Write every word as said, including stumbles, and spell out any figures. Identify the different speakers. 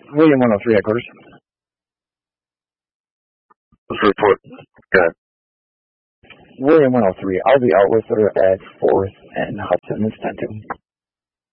Speaker 1: William one oh three headquarters.
Speaker 2: Let's report. Go ahead.
Speaker 1: William one oh three, I'll be out with her at fourth and Hudson is ten two.